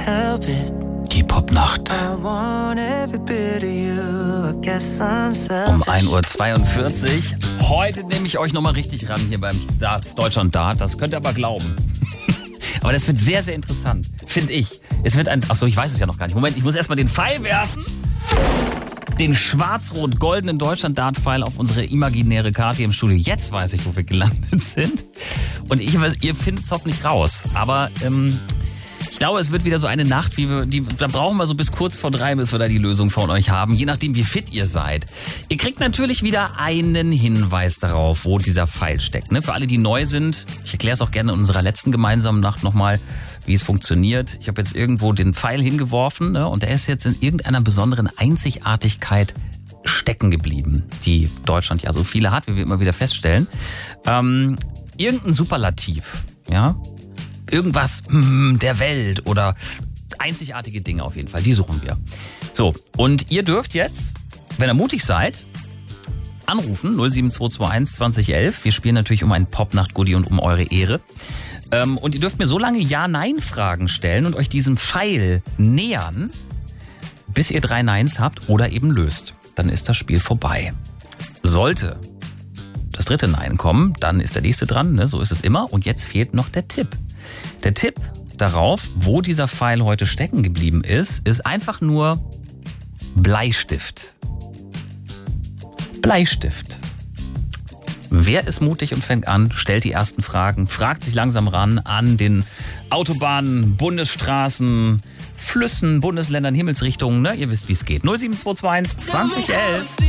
Die Popnacht. Um 1:42 Uhr. Heute nehme ich euch nochmal richtig ran hier beim Deutschland Dart. Das könnt ihr aber glauben. Aber das wird sehr, sehr interessant, finde ich. Es wird achso, ich weiß es ja noch gar nicht. Moment, ich muss erstmal den Pfeil werfen. Den schwarz-rot-goldenen Deutschland-Dart-Pfeil auf unsere imaginäre Karte hier im Studio. Jetzt weiß ich, wo wir gelandet sind. Und ihr findet es hoffentlich raus. Aber ich glaube, es wird wieder so eine Nacht, da brauchen wir so bis kurz vor 3, bis wir da die Lösung von euch haben. Je nachdem, wie fit ihr seid. Ihr kriegt natürlich wieder einen Hinweis darauf, wo dieser Pfeil steckt. Ne? Für alle, die neu sind, ich erkläre es auch gerne in unserer letzten gemeinsamen Nacht nochmal, wie es funktioniert. Ich habe jetzt irgendwo den Pfeil hingeworfen, ne? Und der ist jetzt in irgendeiner besonderen Einzigartigkeit stecken geblieben, die Deutschland ja so viele hat, wie wir immer wieder feststellen. Irgendein Superlativ, ja, irgendwas der Welt oder einzigartige Dinge auf jeden Fall, die suchen wir. So, und ihr dürft jetzt, wenn ihr mutig seid, anrufen 07221 2011. Wir spielen natürlich um einen Popnacht-Goodie und um eure Ehre. Und ihr dürft mir so lange Ja-Nein-Fragen stellen und euch diesem Pfeil nähern, bis ihr 3 Neins habt oder eben löst. Dann ist das Spiel vorbei. Sollte das 3. Nein kommen, dann ist der nächste dran, ne? So ist es immer. Und jetzt fehlt noch der Tipp. Der Tipp darauf, wo dieser Pfeil heute stecken geblieben ist einfach nur Bleistift. Bleistift. Wer ist mutig und fängt an, stellt die ersten Fragen, fragt sich langsam ran an den Autobahnen, Bundesstraßen, Flüssen, Bundesländern, Himmelsrichtungen. Ne? Ihr wisst, wie es geht. 07221 2011.